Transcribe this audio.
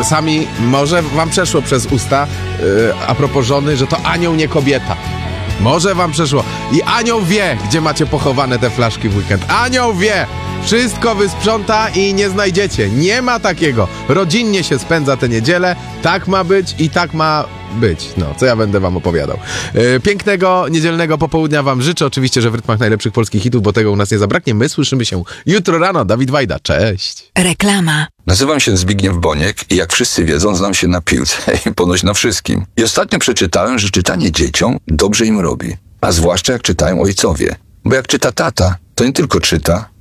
czasami może wam przeszło przez usta, a propos żony, że to anioł, nie kobieta. Może wam przeszło. I anioł wie, gdzie macie pochowane te flaszki w weekend. Anioł wie! Wszystko wysprząta i nie znajdziecie. Nie ma takiego. Rodzinnie się spędza tę niedzielę. Tak ma być i tak ma być. No, co ja będę wam opowiadał. Pięknego, niedzielnego popołudnia wam życzę. Oczywiście, że w rytmach najlepszych polskich hitów, bo tego u nas nie zabraknie. My słyszymy się jutro rano. Dawid Wajda, cześć. Reklama. Nazywam się Zbigniew Boniek i jak wszyscy wiedzą, znam się na piłce i ponoć na wszystkim. I ostatnio przeczytałem, że czytanie dzieciom dobrze im robi. A zwłaszcza jak czytają ojcowie. Bo jak czyta tata, to nie tylko czyta,